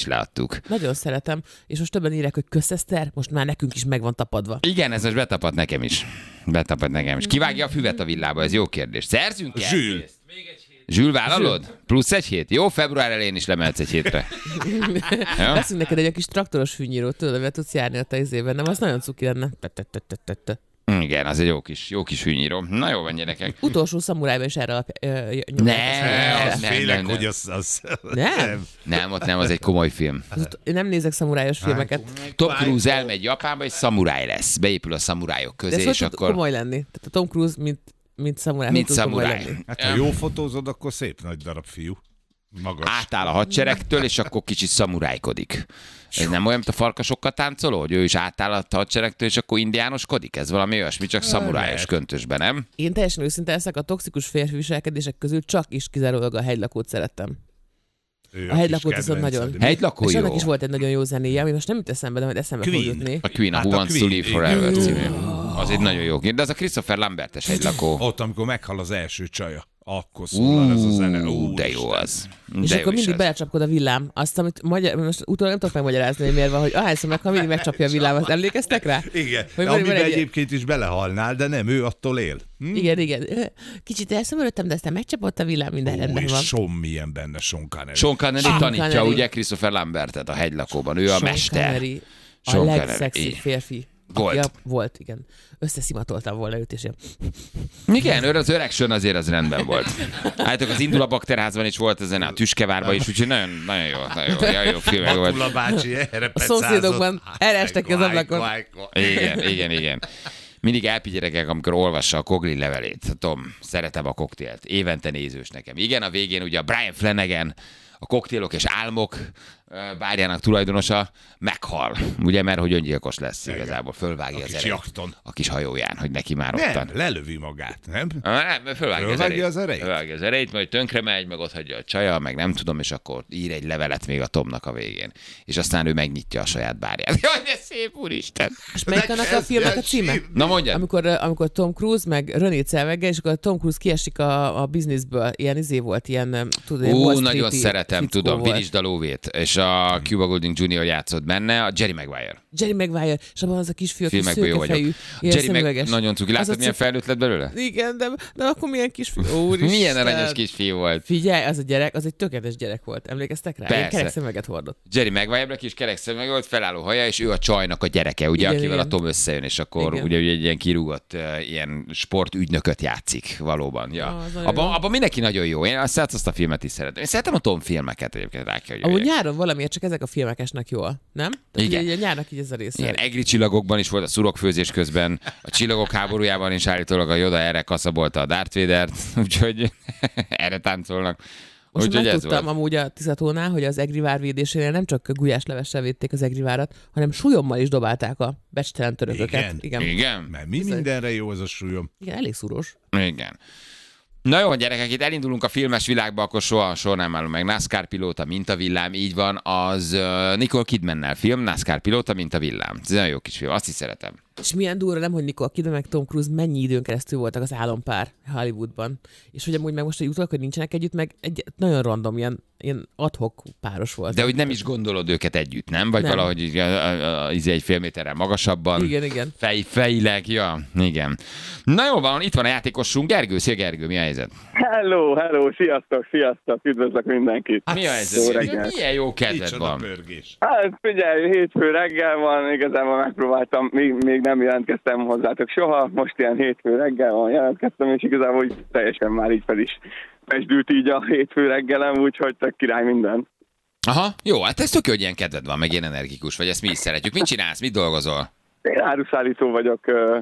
is leadtuk. Nagyon szeretem, és most többen írják, hogy köszeszter, most már nekünk is meg van tapadva. Igen, ez most betapad nekem is. Kivágja a füvet a villába, ez jó kérdés. Szerzünk el? Zsül, vállalod? Plusz egy hét? Jó, február elején is lemehetsz egy hétre. Ja? Veszünk neked egy kis traktoros fűnyírót, tudod, amivel tudsz járni a te izében, nem? Az nagyon cuki lenne. Igen, az egy jó kis hűnyíró. Na jó van, gyerekek. Utolsó szamurájban is erre félek, hogy az... Nem, ott nem, az egy komoly film. Én nem nézek szamurájos filmeket. Tom Cruise elmegy Japánba, és szamuráj lesz. Beépül a szamurájok közé, de és akkor... komoly lenni. Tehát a Tom Cruise, mint szamuráj. Mint szamuráj. Hát ha jó fotózod, akkor szép nagy darab fiú. Magas. Átáll a hadseregtől, és akkor kicsit szamurájkodik. Ez nem olyan, mint a farkasokkal táncoló, hogy ő is átáll a hadseregtől, és akkor indiánoskodik? Ez valami olyasmi, csak szamurájos köntösben, nem? Én teljesen őszinte leszek, a toxikus férfi viselkedések közül csak is kizárólag a hegylakót szerettem. A hegylakót viszont nagyon. Hegylakó és jó. annak is volt egy nagyon jó zenéje, ami most nem jut eszembe, de majd eszembe fog jutni. A Queen, a Who Wants to Live Forever című. Az egy nagyon jó. De az a Christopher Lambert-es hegylakó. Ott, amikor meghal az első csaja. Akkor szólal ez a zene. De jó az. És akkor mindig belecsapkod a villám. Azt, amit most utólag nem tudok megmagyarázni, hogy miért van, hogy ahányszor meghal, mindig megcsapja a villámat. Emlékeztek rá? Igen, amiben egyébként is belehalnál, de nem, ő attól él. Igen. Kicsit elszomorultam, de aztán megcsapott a villám, minden rendben van. És milyen benne Sean Connery. Sean Connery tanítja ugye Christopher Lambertet a hegylakóban. Ő a mester. Connery, a legszexibb férfi. Volt. Volt, igen. Összeszimatoltam volna őt, és én... Igen, az öreg sön azért az rendben volt. Állítok, az Indula Bakterházban is volt ezen, a Tüskevárban is, úgyhogy nagyon jó filmek volt. Matula bácsi erre a szomszédokban elestek ki az ablakon. Igen. Mindig elpigyeregek, amikor olvassa a Coughlin levelét. Tom, szeretem a koktélt. Évente nézős nekem. Igen, a végén ugye a Brian Flanagan, a koktélok és álmok bárjának tulajdonosa meghal, ugye, mert hogy öngyilkos lesz igazából, fölvágja az erejét a kis hajóján, hogy neki már ottan. Nem, lelövi magát, nem? Nem, fölvágja az erejét. Fölvágja az erejét, majd tönkre megy, meg ott hagyja a csaja, meg nem tudom, és akkor ír egy levelet még a Tomnak a végén. És aztán ő megnyitja a saját bárját. Jaj, de szép, úristen! És melyik annak a filmnek a címe? Na mondjad! Amikor Tom Cruise meg René Zellweger, és akkor Tom Cruise kiesik a bizniszből. Ilyen volt, ilyen... nagyon szeretem, tudom, Vinis Dalóvét, és a Cuba Gooding Jr. játszott benne, a Jerry Maguire. És abban az a kisfiú, aki szőkefejű. Jerry nagyon cuki. Láttad, milyen felnőtt lett belőle? Igen, de akkor milyen kisfiú. Milyen aranyos kisfiú volt. Figyelj, az a gyerek, az egy tökéletes gyerek volt. Emlékeztek rá? Persze. Kerek szemüveget hordott. Jerry Maguire-nek is kerek szemüveg volt, felálló haja, és ő a csajnak a gyereke, ugye, igen, akivel a Tom összejön, és akkor ugye egy ilyen kirúgott ilyen sportügynököt játszik valóban. Ja. Abban mindenki nagyon jó. Én azt a filmet is szeretem. Én szeretem a Tom filmeket egyébként, rá kell, hogy amúgy nyáron valamiért csak ezek a filmek esnek jól, nem? Igen. Ugye, nyárnak így ez a része. Igen, egri csillagokban is volt a szurokfőzés közben, a csillagok háborújában is állítólag a Yoda erre kaszabolta a Darth Vadert, úgyhogy erre táncolnak. Most megtudtam amúgy a Tiszatónál, hogy az egri vár védésénél nem csak gulyáslevessel védték az egri várat, hanem súlyommal is dobálták a becstelen törököket. Igen. Mert mindenre jó az a súlyom. Igen, elég szúrós. Igen. Na jó, gyerekek, itt elindulunk a filmes világba, akkor soha nem állunk meg. NASCAR pilóta, mint a villám, így van, az Nicole Kidmannel film, NASCAR pilóta, mint a villám. Ez egy jó kis film, azt is szeretem. És milyen durva, nem, hogy Nicole Kidman meg Tom Cruise mennyi időn keresztül voltak az álompár Hollywoodban. És hogy amúgy meg most, hogy utólag, hogy nincsenek együtt, meg egy nagyon random, ilyen ad-hoc páros volt. De hogy nem is gondolod őket együtt, nem? Vagy nem. Valahogy egy fél méterrel magasabban. Igen. Fejileg, ja, igen. Na jó van, itt van a játékosunk, Gergő. Szia Gergő, mi a helyzet? Hello, sziasztok, üdvözlök mindenkit. Mi a helyzet? Milyen jó kedved van. Hát figyelj, hétfő reggel van, igazából megpróbáltam, még nem jelentkeztem hozzátok soha, most ilyen hétfő reggel van, jelentkeztem, és igazából úgy teljesen már így fel is mesdült így a hétfő reggelem, úgyhogy tök király minden. Aha, jó, hát ez tök jó, hogy ilyen kedved van, meg ilyen energikus vagy, ezt mi is szeretjük. Mit csinálsz, mit dolgozol? Én áruszállító vagyok.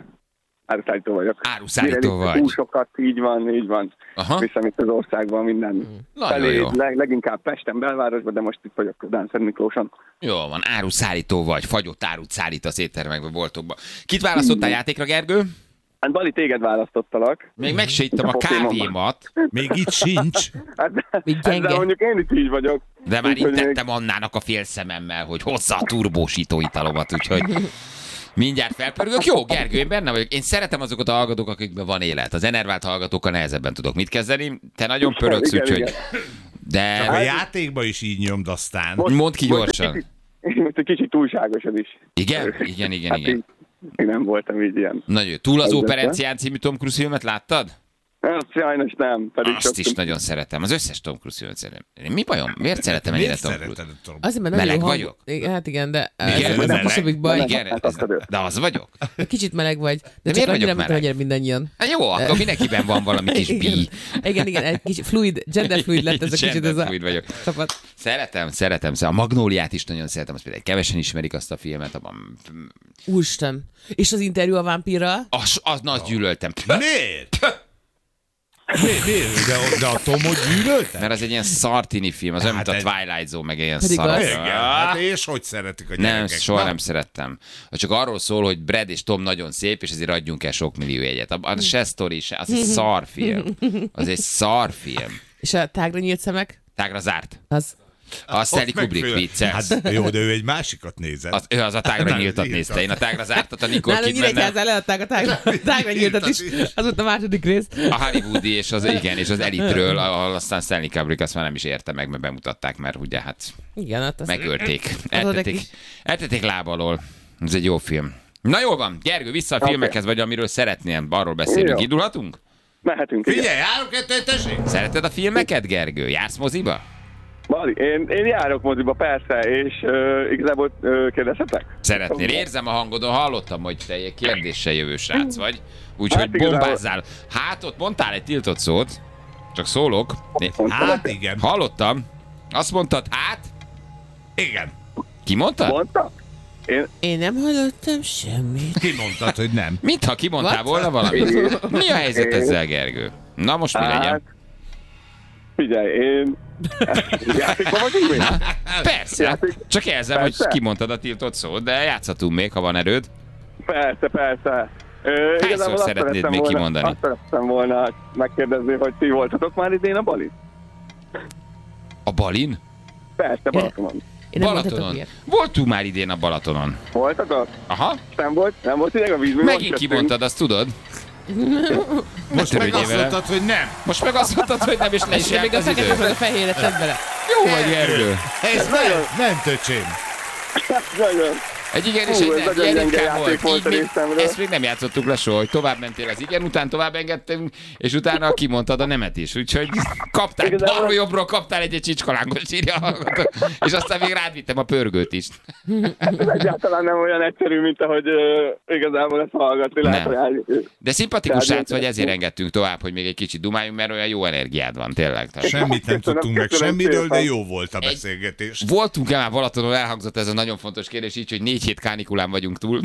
Áruszállító vagy. Húsokat, így van. Viszem itt az országban minden. Nagyon jó. Leginkább Pesten, belvárosban, de most itt vagyok Dánszert Miklóson. Jó van, áruszállító vagy, fagyott árut szállítasz éttermekbe, boltokba. Kit választottál játékra, Gergő? Hát Bali, téged választottalak. Még meg se ittam a kávémat. Még itt sincs. De mondjuk én itt így vagyok. De már intettem Annának a fél szememmel, hogy hozza a turbósító italomat, úgyhogy mindjárt felpörgök. Jó, Gergő, én benne vagyok. Én szeretem azokat a hallgatók, akikben van élet. Az enervált hallgatókkal nehezebben tudok mit kezdeni. Te nagyon pörögsz, úgyhogy De Csak a játékba is így nyomd aztán. mondd ki gyorsan. Most egy kicsit túlságos ez is. Igen? Igen. Én nem voltam így ilyen. Nagyon jó. Túl az Operencián című Tom Cruise filmet láttad? Azt sajnos nem. Pedig Azt is nagyon szeretem. Az összes Tom Cruise filmet szeretem. Mi bajom? Miért szeretem ennyire Miért Tom Cruise? szereted Tom? Azért, mert nagyon Meleg jó vagyok? Hát igen, de Igen, ez a meleg. kisebbik baj. Igen, de az vagyok. Kicsit meleg vagy, de miért csak vagyok annyira, mint meleg? amennyire mindannyian. Hát jó, akkor mindenkiben van valami kis bí. Igen, egy kicsit fluid, genderfluid lett ez a kicsit ez a Genderfluid vagyok. csapat. Szeretem. A Magnóliát is nagyon szeretem, azt például kevesen ismerik azt a filmet, abban... Úristen. És az interjú a vámpírral? Azt gyűlöltem. Miért? Miért? De a Tomot gyűlölted? Mert az egy ilyen szartini film, az olyan, mint a Hát Twilight Zone, meg ilyen Pedig szar. az. Igen, hát és hogy szeretik a Nem, gyerekek? soha Na, nem szerettem. Csak arról szól, hogy Brad és Tom nagyon szép, és ezért adjunk el sok millió jegyet. Az se sztori, se, az egy szarfilm. Az egy szarfilm. És a tágra nyílt szemek? Tágra zárt. Az. A Stanley ott meg Kubrick föl- vicces. Hát jó, de ő egy másikat nézett. Ő az a tágra Nem, nyíltat nyíltat. nézte. Én a tágra zártat a Nicole Nálunk Kidman-nel. Nyíregyházán leadták a tágra nyíltat is. Az volt a második rész. A Hollywoodi és az Elite-ről, ahol aztán Stanley Kubrick azt már nem is érte meg, mert bemutatták, mert ugye hát Igen, hát az... megölték. Adod egy Eltették láb alól. Ez egy jó film. Na jól van, Gergő, vissza a filmekhez, vagy amiről szeretnél, arról beszélünk. Jó. Indulhatunk? Mehetünk, igen. Figyelj, 3-2-1, tessék! Szereted a filmeket, Gergő? Jársz moziba? Bali, én járok moziba, persze, és igazából kérdezhetek? Szeretnél. Érzem a hangodon, hallottam, hogy te egy kérdéssel jövő srác vagy. Úgyhogy Hát igazából- bombázzál. Hát ott mondtál egy tiltott szót, csak szólok. Hát igen. Hallottam. Azt mondtad, hát? Igen. Ki mondtad? Mondta? Én nem hallottam semmit. Ki mondtad, hogy nem? Mintha kimondtál volna valamit. Mi a helyzet ezzel, Gergő? Na most mi legyen? Figyelj, én... Játékban vagyunk még? Persze. játék- Csak jelzem, hogy Persze. kimondtad a tiltott szót, de játszhatunk még, ha van erőd. Persze. Igazából azt szeretnéd szerettem még volna- kimondani? Azt szerettem volna megkérdezni, hogy ti voltatok már idén a Balin? A Balin? Persze, Balatonon. Én nem mondhatok Balatonon. ilyet. Voltunk már idén a Balatonon. Voltatok? Aha. Nem volt ideg a vízből? Megint kimondtad, azt tudod? Most meg törődjél azt vele. mondtad, hogy nem. Most meg azt mondtad, hogy nem, és le is De még járt a az fekete idő. meg a fehérre tedd bele. Jó vagy, Gergő. Ez nem töcsém. Nagyon. Egy igen és Hú, egy ez nem. nagyon Ilyen gyenge ritkán játék volt. volt a Így még, részemről. ezt még nem játszottuk le soha, hogy tovább mentél az igen, után tovább engedtünk, és utána kimondtad a nemet is. Úgyhogy kaptál, Igazából- balról jobbról kaptál egy csicskalángot, írja a hallgató. És aztán még rád vittem a pörgőt is. Ez egyáltalán nem olyan egyszerű, mint ahogy igazából ezt hallgatni lehet. Nem. De szimpatikus Tehát srác vagy, én- ezért engedtünk tovább, hogy még egy kicsit dumáljunk, mert olyan jó energiád van, tényleg. Tehát Semmit nem Köszönöm, tudtunk meg köszönöm semmiről, de szépen. jó volt a beszélgetés. voltunk-e már Balatonon, elhangzott ez a nagyon fontos kérdés, így, hogy 4 hét kánikulán vagyunk túl.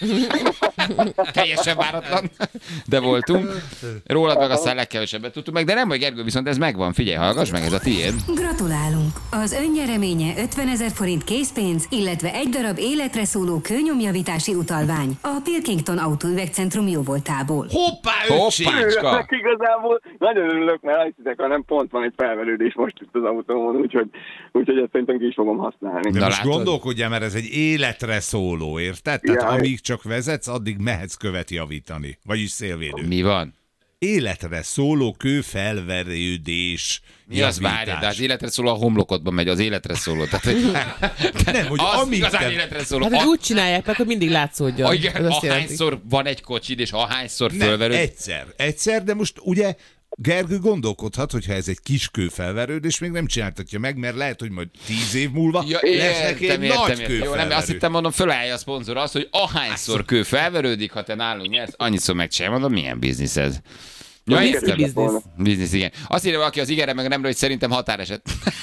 Teljesen váratlan, de voltunk. Rólad meg aztán legkevesebbet tudtuk meg, de nem vagy, Gergő, viszont ez megvan. Figyelj, hallgass meg, ez a tiéd. Gratulálunk! Az önnyereménye 50 000 forint készpénz, illetve egy darab életre szóló kőnyomjavítási utalvány a Pilkington Autóüvegcentrum jóvoltából. Hoppá, öcsém! Hoppácska! Örülök igazából, nagyon örülök, mert hiszek, hanem pont van egy felverődés most itt az autómon, úgyhogy ezt szerintem ki is fogom használni. De Na most látod? gondolkodjál, mert ez egy életre szóló, érted? Tehát Jaj. amíg csak vezetsz, addig mehetsz követ javítani. Vagyis szélvédő. Mi van? Életre szóló kőfelverődés. Mi az, várj, de az életre szóló a homlokodban megy, az életre szóló. Tehát, hogy Nem, hogy az amíg igazán te... életre szóló. Hát, hogy úgy csinálják meg, hogy mindig látszódjon. Igen, Ez azt jelenti. ahányszor van egy kocsid, és ahányszor Nem, fölverőd. egyszer, de most ugye Gergő gondolkodhat, hogyha ez egy kis kőfelverődés, még nem csináltatja meg, mert lehet, hogy majd 10 év múlva lesz neki egy nagy Jó, nem, azt kőfelverődés. hittem, mondom, fölállja a szponzor az, hogy ahányszor kő felverődik, ha te nálunk nyersz, annyiszor megcsinálj. Mondom, milyen biznisz ez? Ja, Whisky értem. business. Biznisz, igen. Azt írja valaki az igenre, meg nemre, hogy szerintem határeset.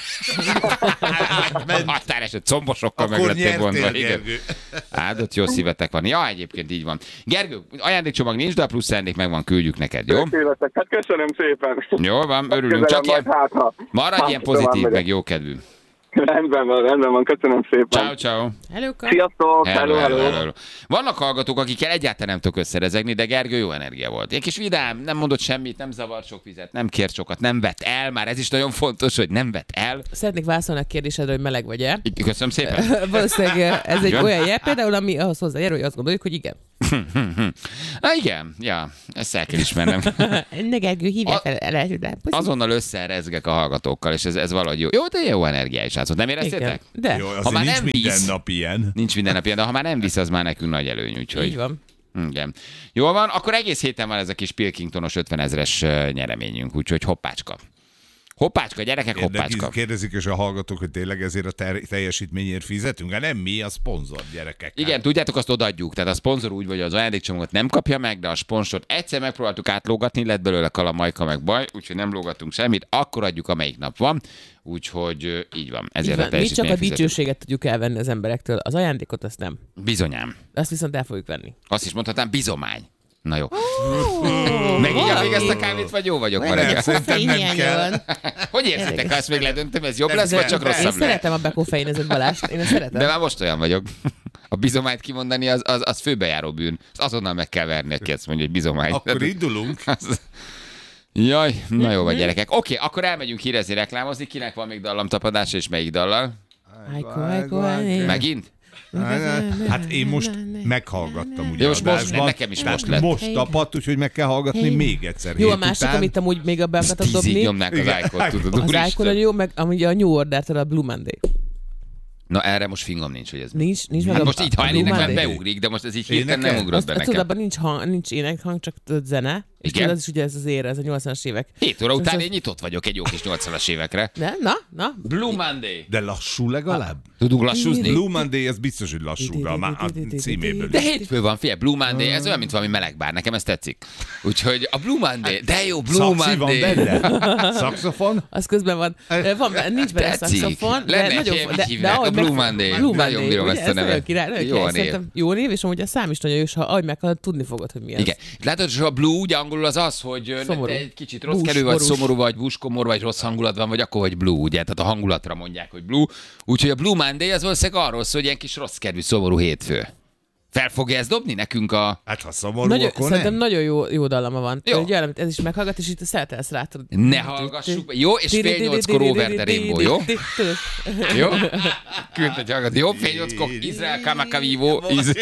Határeset, combosokkal meg Akkor lettél vonva. nyertél, Igen. Gergő. Áldott jó szívetek van. Ja, egyébként így van. Gergő, ajándékcsomag nincs, de a plusz ajándék megvan, küldjük neked, jó? Tökéletes. Hát köszönöm szépen. Jól van, örülünk. Csak Közelebb ilyen, majd, ha. maradj ilyen pozitív, meg jókedvű. Rendben van, köszönöm szépen. Ciao, ciao. Hello-ka. Sziasztok, Hello. Vannak hallgatók, akikkel egyáltalán nem tudok összerezegni, de Gergő jó energia volt. Egy kis vidám, nem mondott semmit, nem zavart sok vizet, nem kért sokat, nem vett el, már ez is nagyon fontos, hogy nem vett el. Szeretnék válaszolni a kérdésedre, hogy meleg vagy-e. Köszönöm szépen. Valószínűleg ez egy Igen? olyan jel például, ami ahhoz hozzájárul, hogy azt gondoljuk, hogy igen. Igen, ja, ezt el kell ismernem. Gergő, hívja fel. Azonnal összerezgek a hallgatókkal, és ez valahogy jó. Jó, de jó energiá is átszott. Nem éreztétek? De. Jó, Ha már nincs nem minden visz. nap ilyen. Nincs minden nap ilyen, de ha már nem visz, az már nekünk nagy előny, úgyhogy... Így van. Igen. Jól van, akkor egész héten van ez a kis Pilkingtonos 50 000-es nyereményünk, úgyhogy hoppácska. Hoppácska, gyerekek, hoppácska. Kérdezik is a hallgatók, hogy tényleg ezért a teljesítményért fizetünk? Hát nem mi, a szponzor, gyerekek. Igen, tudjátok, azt odaadjuk. Tehát a szponzor úgy, hogy az ajándékcsomagot nem kapja meg, de a sponsort egyszer megpróbáltuk átlógatni, lett belőle kalamajka meg baj, úgyhogy nem lógatunk semmit, akkor adjuk, amelyik nap van. Úgyhogy így van. Ezért Így a van. Mi csak a teljesítményért fizetünk. dicsőséget tudjuk elvenni az emberektől. Az ajándékot azt nem. Bizonyám. Azt viszont el fogjuk venni. Azt is mondhatnám, bizomány. Na jó. Megígyam még ezt a kávét, vagy jó vagyok ma reggel? Szerintem nem kell. Hogy érzitek, ha ezt még ledöntöm, ez jobb lesz, vagy csak Én rosszabb lesz? szeretem a bekofeinezett Balást. Én ezt szeretem. De már most olyan vagyok. A bizományt kimondani, az főbejáró bűn. Azt azonnal meg kell verni, aki ezt mondja, hogy bizomány. Akkor indulunk. Jaj, na jó vagy gyerekek. Oké, akkor elmegyünk hírezni, reklámozni. Kinek van még dallamtapadása, és melyik dallal? Megint? Hát én most meghallgattam ugye Jó, most adásban. nekem is most lett. Most tapadt, úgyhogy meg kell hallgatni még egyszer. Jó, a hét másik, után. amit amúgy még be akartam 10-ig dobni. nyomnák az iCode, tudod. Az Úristen. Icon nagyon jó, meg amúgy a New Order-től a Blue Monday. Na erre most fingom nincs, hogy ez mi. Nincs meg Hát a- most így, ha a Blue eléneklem, Monday. beugrik, de most ez így hirtelen Énekel? nem ugrott be Tudod, nekem. abban nincs énekhang, csak tudod, zene. És Igen? tudod, az is ugye ez az ér, ez a 80-as évek. 7 óra után Szóval- én nyitott vagyok egy jó kis 80-as évekre. Na? Blue Monday. De lassú legalább? Tudunk lassúzni? Blue Monday, ez biztos, hogy lassú, de már a címéből. De hétfő van, figyelj, Blue Monday, ez olyan, mint valami melegbár, nekem ez tetszik. Úgyhogy a Blue Monday, de jó, Blue Szaxi van Monday. benne? Szaxofon? Az közben van. Nincs benne Tetszik. szaxofon. Lenne egy nagyon, ilyen, mit hívják, ahogy a Blue meg- Monday. Blue Nagyon Monday, bírom ugye? ezt a nagyon nevet. király, nagyon Jó király. a név. Szerintem jó név, és amúgy a szám is nagyon jó, és ha ahogy meghallod, tudni fogod, hogy mi ez. Igen. Látod, hogy a blue ugye angolul az, hogy Szomorú. te egy kicsit rossz Bús, kedvű vagy, borús. szomorú vagy, búskomor vagy, rossz hangulat van, vagy akkor vagy blue, ugye? Tehát a hangulatra mondják, hogy blue. Úgyhogy a Blue Monday az valószínűleg arról szól, hogy ilyen kis rossz kedvű, szomorú hétfő. Fel fogja ezt dobni nekünk a... Hát ha szomorú, Nagyon, akkor szerintem nem. nagyon jó dallama van. Jó. Egy olyan, amit ez is meghallgat, és itt szeretelsz rá. tudod. Ne hallgassuk. Jó, és fél 8-kor Over the Rainbow, jó? Tudod? Jó? Küld egy hallgatni. Jó, fél 8-kor Izrael Kamakavivo.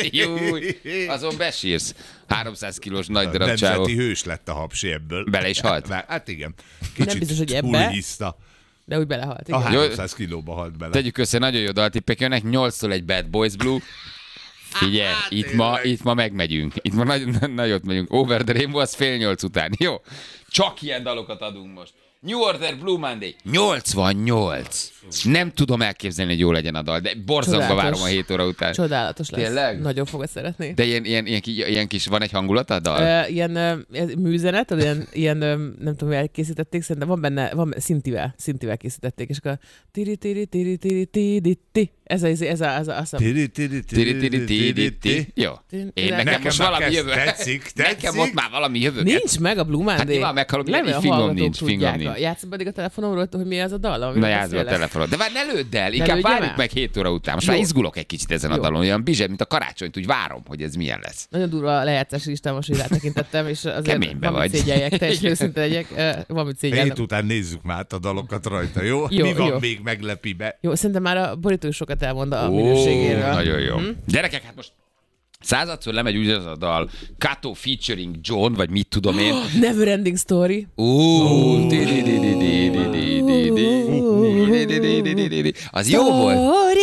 Azon besírsz. 300 kilós nagy darab csávó. Nemzeti hős lett a hapsi ebből. Bele is halt? Hát igen. Kicsit Nem biztos, hogy ebbe. túlhiszta. De úgy belehalt. A Igen. 300 kilóba halt bele. Tegyük össze, nagyon jó daltippek jönnek. 8-tól egy Bad Boys Blue. Figyelj, itt ma megmegyünk. Itt ma nagyot megyünk. Over the Rainbow, az fél 8 után. Jó? Csak ilyen dalokat adunk most. New Order, Blue Monday. 88. Nem tudom elképzelni, hogy jó legyen a dal, de borzongva Csodálatos. várom a 7 óra után. Csodálatos lesz. Tényleg? Nagyon fogod szeretni. De ilyen kis, van egy hangulata a dal? Ilyen műzenet, ilyen nem tudom, elkészítették, szerintem van benne, szintivel készítették, és akkor tiri ez a Tiri-tiri-tiri-ti. Jó. Én nekem most már valami kezd- jövő. tetszik. Nekem ott már valami jövő. Nincs meg a Blue Monday. Hát nyilván meghallom, Nem, így a fingom hallgatók nincs, tudják. fingom nincs. Játszom pedig a telefonomról, hogy mi az a dal, amiről Na játszol a beszélek. telefonod. De már ne lődd el, inkább lődjem várjuk el? meg 7 óra után. Most Jó. már izgulok egy kicsit ezen a Jó. dalon, olyan bizseb, mint a karácsonyt, úgy várom, hogy ez milyen lesz. Nagyon durva a lejátszási listám, most, hogy rátekintettem, és azért Keménybe valamit vagy. szégyeljek, teljesen őszinte legyek, valamit szégyellem. Hét után nézzük már át a dalokat rajta, jó? Jó, Mi van jó. még meglepibe? Jó, szerintem már a borító is sokat elmond a minőségéről. Nagyon jó. Gyerekek, hát most századszor lemegy úgy ez a dal. Kato featuring John, vagy mit tudom én. Never Ending Story. Az jó volt.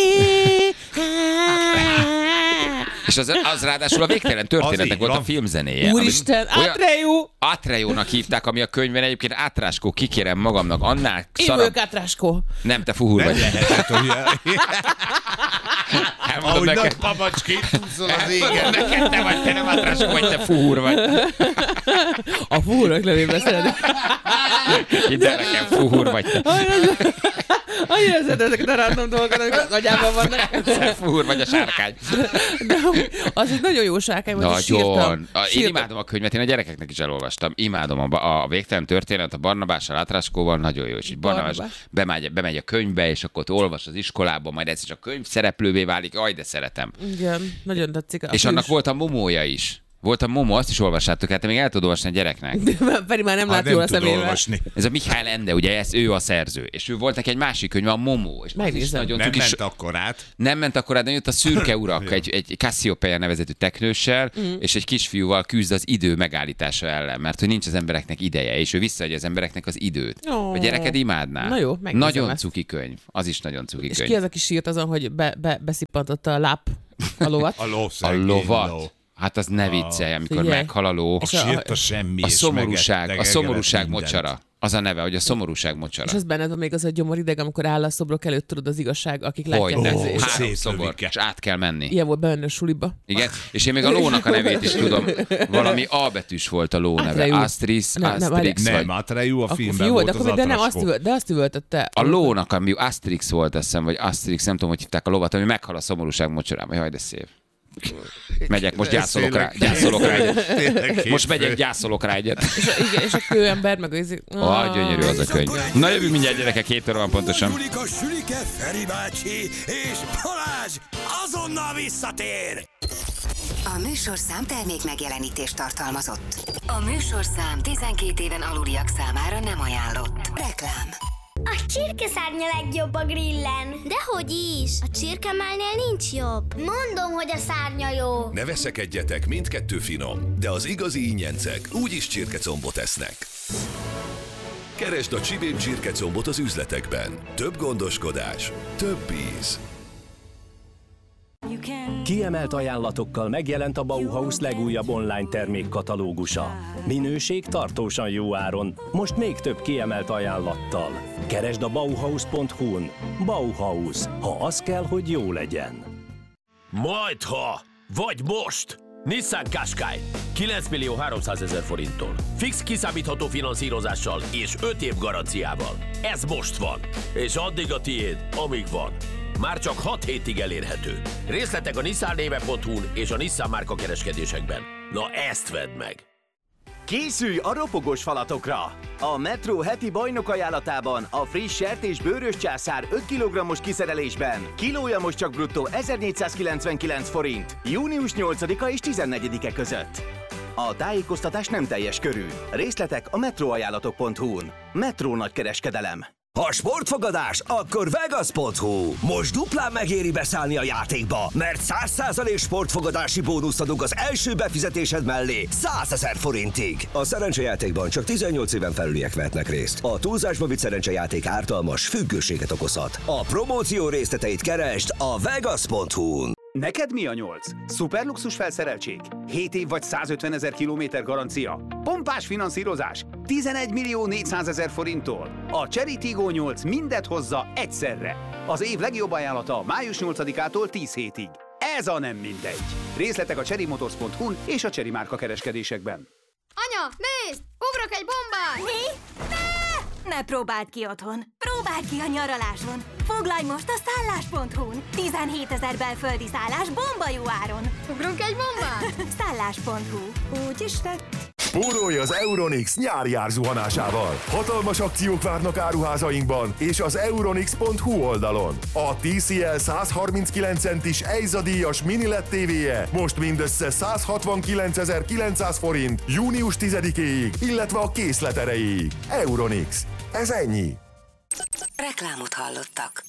És az ráadásul a végtelen történetek így volt van. a filmzenéje. Úristen, Olyan- Atreyu! Atrejónak hívták, ami a könyvben egyébként Átráskó, kikérem magamnak, annál Én szarabb. vagyok Átráskó. Nem, te fuhúr Nem vagy. lehetett, hogy Elmondom ahogy neked. nagy pamacskét úszol az égen. Neked te vagy, te nem Átráskó vagy, te fuhúr vagy. A fúrok levében szeretem. Hidd el nekem, fuhúr vagy te. Annyira szeretem ezeket a random dolgokat, amik az agyában vannak. Te fuhúr vagy a sárkány. De az egy nagyon jó sárkány volt, és sírtam. Nagyon. Én imádom a könyvet, én a gyerekeknek is elolvastam. Imádom a végtelen történet a Barnabással, Átráskóval, nagyon jó. És így Barnabás bemegy a könyvbe, és akkor ott olvas az iskolában, majd egyszer csak könyv szereplővé válik. Aj, de szeretem. Igen, nagyon tetszik. És annak volt a momója is. Volt a Momo, azt is olvassátok, hát még el tudod olvasni a gyereknek. Pedig már nem lát jól a szemével. Ez a Mihály Ende, ugye ő a szerző. És ő volt neki egy másik könyv, a Momo. És nagyon nem ment akkor át. Nem ment akkor át, de jött a Szürke urak, egy Cassiopeia nevezetű teknőssel, és egy kisfiúval küzd az idő megállítása ellen, mert hogy nincs az embereknek ideje, és ő visszaadja az embereknek az időt. A gyereked imádná. Na jó, nagyon cuki könyv. Az is nagyon cuki könyv. És ki az, aki sírt azon, hogy beszippantotta a láp a lovat? A lovat? Hát az ne viccelj, amikor meghal a ló. Sírt a semmi, a szomorúság mocsara. Az a neve, hogy a szomorúság mocsara. És az benned van még az a gyomorideg, amikor áll a szobrok előtt, tudod, az igazság, akik látják. 3 szobor, és át kell menni. Ilyen volt benne a suliba. Igen, és én még a lónak a nevét is tudom. Valami A betűs volt a ló neve. Asterix. Nem, Atreyu a filmben volt az atraskó. De azt üvöltötte. A lónak, ami Asterix volt, azt hiszem, vagy Asterix, nem tudom, hogy hívták a lovat, ami meghal a szomorúság mocsarában. Jaj, de szép. Megyek, most gyászolok rá egyet. Most megyek, gyászolok rá egyet. És a kőember, meg az... gyönyörű az a könyv. Na jövünk mindjárt, gyerekek, 2 óra van pontosan. Sülike, Feri bácsi és Balázs azonnal visszatér! A műsorszám termék megjelenítést tartalmazott. A műsorszám 12 éven aluliak számára nem ajánlott. Reklám. A csirkeszárnya legjobb a grillen. Dehogy is. A csirkemálnél nincs jobb. Mondom, hogy a szárnya jó. Ne veszekedjetek, mindkettő finom, de az igazi ingyencek úgyis csirkecombot esznek. Keresd a Csibém csirkecombot az üzletekben. Több gondoskodás, több íz. Kiemelt ajánlatokkal megjelent a Bauhaus legújabb online termékkatalógusa. Minőség tartósan jó áron, most még több kiemelt ajánlattal. Keresd a Bauhaus.hu-n. Bauhaus, ha az kell, hogy jó legyen. Majdha, vagy most! Nissan Qashqai 9.300.000 forinttól. Fix kiszámítható finanszírozással és 5 év garanciával. Ez most van, és addig a tiéd, amíg van. Már csak 6 hétig elérhető. Részletek a nissannéve.hu-n és a Nissan márka kereskedésekben. Na ezt vedd meg! Készülj a ropogós falatokra! A Metro heti bajnok ajánlatában a friss sertés bőrös császár 5 kg-os kiszerelésben. Kilója most csak bruttó 1499 forint. Június 8-a és 14-e között. A tájékoztatás nem teljes körű. Részletek a metroajánlatok.hu-n. Metro nagykereskedelem. Ha sportfogadás, akkor Vegas.hu. Most duplán megéri beszállni a játékba, mert 100% sportfogadási bónuszt adunk az első befizetésed mellé 100 000 forintig. A szerencsejátékban csak 18 éven felüliek vehetnek részt. A túlzásba vitt szerencsejáték ártalmas, függőséget okozhat. A promóció részleteit keresd a Vegas.hu-n. Neked mi a 8? Szuperluxus felszereltség? 7 év vagy 150 000 kilométer garancia? Pompás finanszírozás? 11.400.000 forinttól? A Chery Tiggo 8 mindet hozza egyszerre. Az év legjobb ajánlata május 8-ától 10 hétig. Ez a nem mindegy. Részletek a cherrymotors.hu-n és a Chery márka kereskedésekben. Anya, nézd! Ugrok egy bombát! Mi? Ne próbáld ki otthon! Próbáld ki a nyaraláson! Foglalj most a szállás.hu-n! 17 000 belföldi szállás bomba jó áron! Ugrunk egy bombát? Szállás.hu. Úgy is lett. Spórolj az Euronix nyári árzuhanásával! Hatalmas akciók várnak áruházainkban és az euronix.hu oldalon. A TCL 139 centis EIZA díjas mini LED TV-je most mindössze 169.900 forint június 10-éig, illetve a készlet erejéig. Euronix. Ez ennyi. Reklámot hallottak.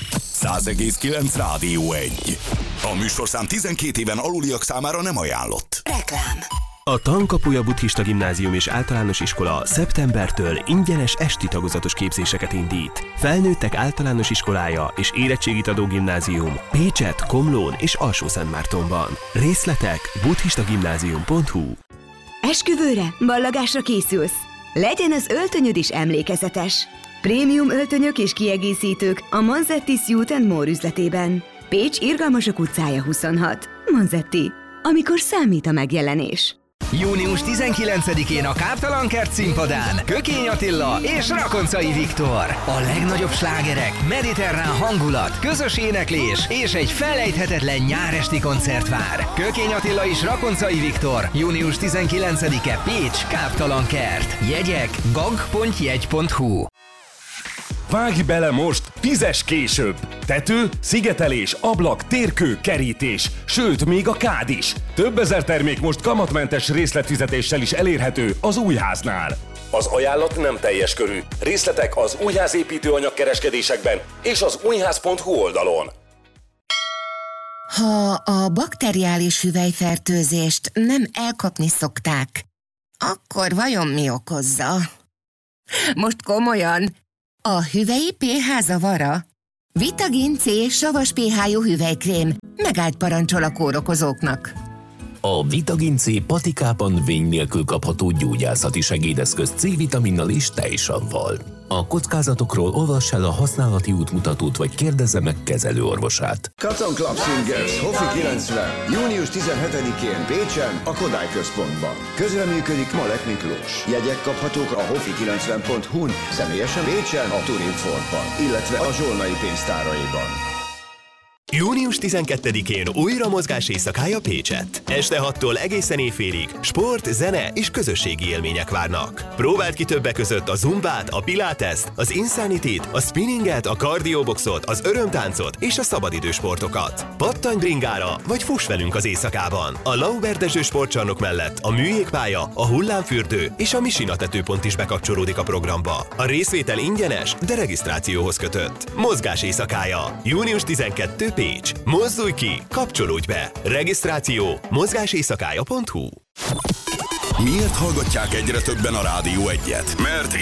100,9 Rádió 1. A műsorszám 12 éven aluliak számára nem ajánlott. Reklám. A Tankapuja Buddhista Gimnázium és Általános Iskola szeptembertől ingyenes esti tagozatos képzéseket indít. Felnőttek általános iskolája és érettségit adó gimnázium Pécset, Komlón és Alsó-Szentmártonban. Részletek buddhistagimnázium.hu. Esküvőre, ballagásra készülsz? Legyen az öltönyöd is emlékezetes. Prémium öltönyök és kiegészítők a Manzetti Suit & More üzletében. Pécs Irgalmasok utcája 26. Manzetti. Amikor számít a megjelenés. Június 19-én a Káptalankert színpadán Kökény Attila és Rakoncai Viktor. A legnagyobb slágerek, mediterrán hangulat, közös éneklés és egy felejthetetlen nyáresti koncert vár. Kökény Attila és Rakoncai Viktor. Június 19-e Pécs, Káptalankert. Jegyek gag.jegy.hu. Vágj bele most, fizes később! Tető, szigetelés, ablak, térkő, kerítés, sőt, még a kád is. Több ezer termék most kamatmentes részletfizetéssel is elérhető az Újháznál. Az ajánlat nem teljes körű. Részletek az Újház építőanyag kereskedésekben és az újház.hu oldalon. Ha a bakteriális hüvelyfertőzést nem elkapni szokták, akkor vajon mi okozza? Most komolyan, a hüvelyi pH zavara? Vitagin C savas pH-jú hüvelykrém megállt parancsol a kórokozóknak. A Vitagin C patikában vény nélkül kapható gyógyászati segédeszköz C-vitaminnal és tejsavval. A kockázatokról olvass el a használati útmutatót, vagy kérdezze meg kezelőorvosát. Katon Club Singers, Hofi 90, június 17-én Pécsen, a Kodály Központban. Közreműködik Malek Miklós. Jegyek kaphatók a hofi90.hu-n, személyesen Pécsen, a Turinfortban, illetve a Zsolnai pénztáraiban. Június 12-én újra mozgás éjszakája Pécsett. Este 6-tól egészen éjfélig sport, zene és közösségi élmények várnak. Próbáld ki többek között a zumbát, a piláteszt, az insanityt, a spinninget, a kardioboxot, az örömtáncot és a szabadidősportokat. Pattanj bringára, vagy fuss velünk az éjszakában. A Lauber Dezső sportcsarnok mellett a műjégpálya, a hullámfürdő és a Misina tetőpont is bekapcsolódik a programba. A részvétel ingyenes, de regisztrációhoz kötött. Mozgás éjszakája. Június 12 Pécs. Mozdulj ki, kapcsolódj be! Regisztráció mozgáséjszakája.hu. Miért hallgatják egyre többen a Rádió 1-et? Mert